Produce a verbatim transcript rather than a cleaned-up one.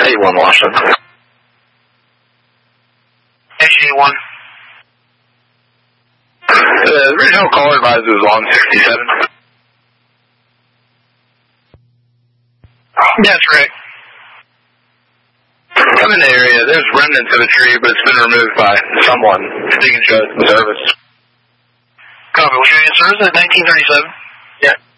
eighty-one Washington. eighty-one. The original caller advises on sixty-seven. That's right. I'm in the area. There's remnants of a tree, but it's been removed by someone. They can show us in service. Copy. Was you in service at nineteen thirty-seven? Yeah.